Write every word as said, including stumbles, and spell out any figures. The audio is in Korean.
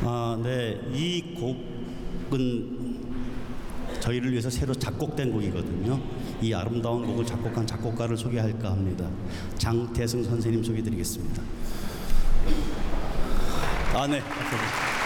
아, 네, 이 곡은 저희를 위해서 새로 작곡된 곡이거든요. 이 아름다운 곡을 작곡한 작곡가를 소개할까 합니다. 장대승 선생님 소개드리겠습니다. 아, 네.